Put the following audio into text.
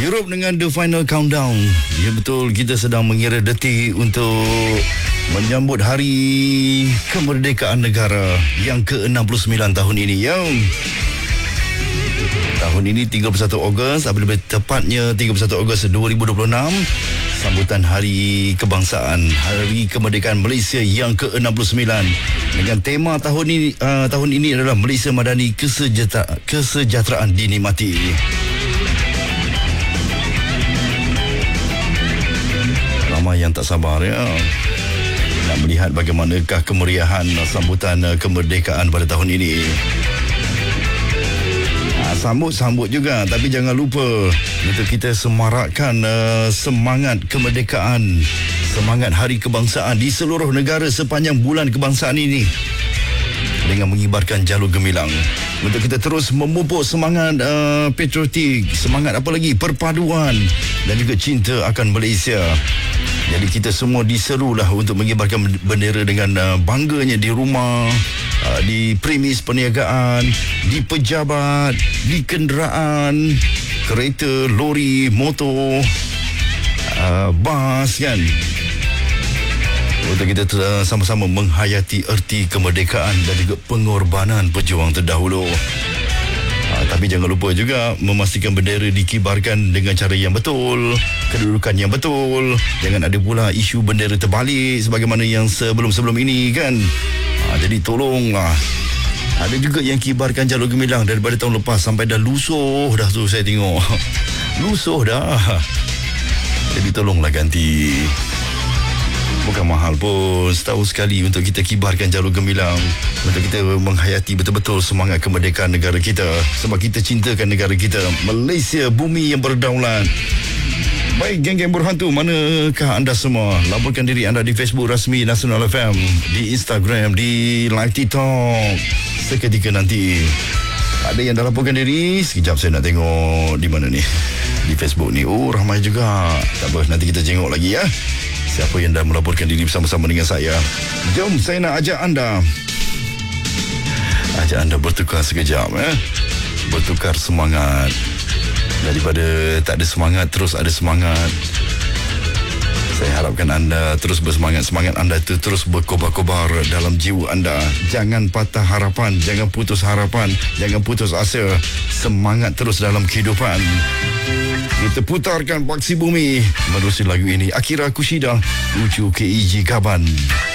Europe dengan The Final Countdown. Ya betul, kita sedang mengira detik untuk menyambut hari kemerdekaan negara yang ke-69 tahun ini. Ya. Tahun ini 31 Ogos, lebih tepatnya 31 Ogos 2026, sambutan Hari Kebangsaan, Hari Kemerdekaan Malaysia yang ke-69. Dengan tema tahun ini adalah Malaysia Madani, Kesejahteraan Dinikmati. Ramai yang tak sabar ya nak melihat bagaimanakah kemeriahan sambutan kemerdekaan pada tahun ini. Sambut juga, tapi jangan lupa untuk kita semarakkan semangat kemerdekaan, semangat Hari Kebangsaan di seluruh negara sepanjang bulan kebangsaan ini dengan mengibarkan jalur gemilang. Untuk kita terus memupuk semangat patriotik, semangat apa lagi, perpaduan dan juga cinta akan Malaysia. Jadi kita semua diserulah untuk mengibarkan bendera dengan bangganya di rumah, di premis perniagaan, di pejabat, di kenderaan, kereta, lori, motor, bas kan. Untuk kita sama-sama menghayati erti kemerdekaan dan juga pengorbanan pejuang terdahulu. Tapi jangan lupa juga memastikan bendera dikibarkan dengan cara yang betul, kedudukan yang betul. Jangan ada pula isu bendera terbalik sebagaimana yang sebelum-sebelum ini kan. Jadi tolonglah. Ada juga yang kibarkan jalur gemilang daripada tahun lepas sampai dah lusuh dah tu saya tengok. Lusuh dah. Jadi tolonglah ganti. Bukan mahal pun, setahun sekali untuk kita kibarkan jalur gemilang, untuk kita menghayati betul-betul semangat kemerdekaan negara kita, sebab kita cintakan negara kita, Malaysia, bumi yang berdaulat. Baik, geng-geng berhantu, manakah anda semua? Laporkan diri anda di Facebook rasmi Nasional FM, di Instagram, di live TikTok. Seketika nanti ada yang dah laporkan diri. Sekejap saya nak tengok di mana ni, di Facebook ni. Oh, ramai juga. Tak apa, nanti kita tengok lagi ya siapa yang dah melaporkan diri bersama-sama dengan saya. Jom, saya nak ajak anda bertukar sekejap bertukar semangat. Daripada tak ada semangat terus ada semangat. Saya harapkan anda terus bersemangat. Semangat anda itu terus berkobar-kobar dalam jiwa anda. Jangan patah harapan, jangan putus harapan, jangan putus asa. Semangat terus dalam kehidupan. Kita putarkan Paksi Bumi menerusi lagu ini. Akira Kushida, Ucu KEG Kaban.